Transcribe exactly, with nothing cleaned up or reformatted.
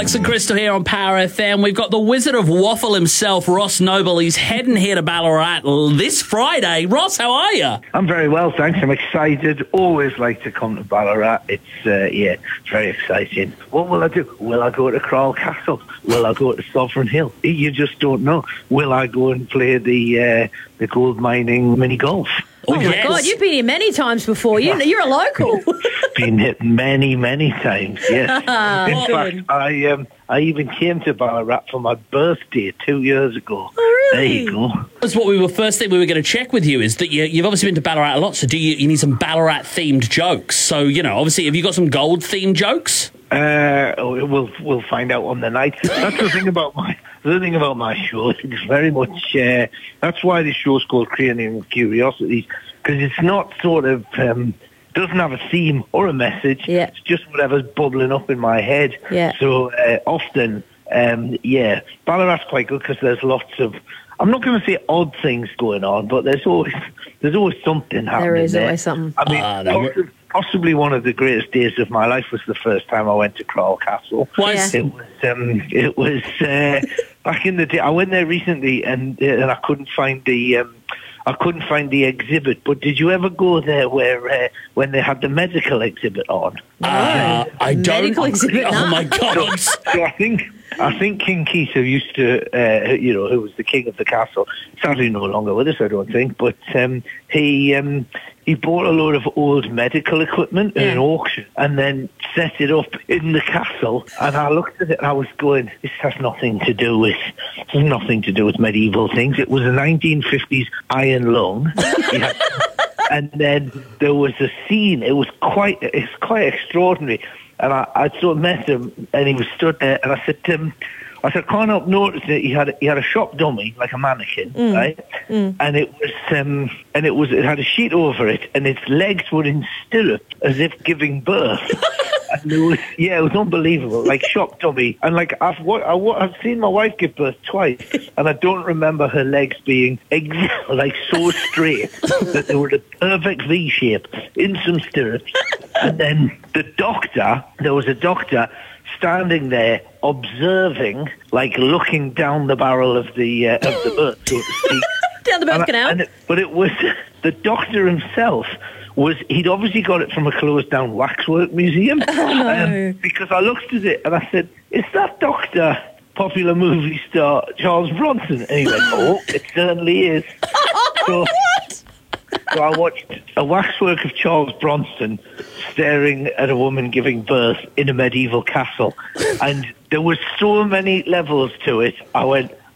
Alex and Crystal here on Power F M. We've got the Wizard of Waffle himself, Ross Noble. He's heading here to Ballarat this Friday. Ross, how are you? I'm very well, thanks. I'm excited. Always like to come to Ballarat. It's, uh, yeah, it's very exciting. What will I do? Will I go to Crowell Castle? Will I go to Sovereign Hill? You just don't know. Will I go and play the uh, the gold mining mini golf? Oh, my yes. God, you've been here many times before. You, you're a local. Been hit many, many times, yes. In fact, I um, I even came to Ballarat for my birthday two years ago. Oh, really? There you go. That's what we were, first thing we were going to check with you is that you, you've obviously been to Ballarat a lot, so do you, you need some Ballarat-themed jokes. So, you know, obviously, have you got some gold-themed jokes? Uh, we'll we'll find out on the night. That's the thing about my the thing about my show. It's very much uh, that's why the show's called Cranium Curiosities, because it's not sort of um, doesn't have a theme or a message. Yeah. It's just whatever's bubbling up in my head. Yeah. So uh, often, um, yeah, Ballarat's quite good because there's lots of. I'm not going to say odd things going on, but there's always there's always something happening. There is there. always something. I mean. Uh, no, possibly, Possibly one of the greatest days of my life was the first time I went to Crowell Castle. Why? Yeah. It was, um, it was uh, back in the day. I went there recently, and uh, and I couldn't find the um, I couldn't find the exhibit. But did you ever go there where uh, when they had the medical exhibit on? Uh, I don't. Medical exhibit, Oh no. my God! So I think I think King Keith, who used to, uh, you know, who was the king of the castle, sadly no longer with us, I don't think. But um, he um, he bought a load of old medical equipment in Yeah. an auction and then set it up in the castle. And I looked at it and I was going, this has nothing to do with this has nothing to do with medieval things. It was a nineteen fifties iron lung. He had- and then there was a scene. It was quite it's quite extraordinary. And I, I sort of met him, and he was stood there, and I said to him, I said, I can't help noticing that he had he had a shop dummy, like a mannequin, Mm. right? Mm. And it was um, and it was it had a sheet over it, and its legs were in stirrup as if giving birth. And it was, yeah, it was unbelievable, like shop dummy. And like I've wa- I wa- I've seen my wife give birth twice, and I don't remember her legs being ex- like so straight that they were a perfect V shape in some stirrups. And then the doctor, there was a doctor standing there observing, like looking down the barrel of the uh, of the birth, so to speak. Down the birth And I- canal. and it- but it was the doctor himself. Was he'd obviously got it from a closed down waxwork museum? Oh, no. um, because I looked at it and I said, "Is that Doctor popular movie star Charles Bronson?" And he went, "Oh, it certainly is." So, so I watched a waxwork of Charles Bronson staring at a woman giving birth in a medieval castle, and there was so many levels to it. I went,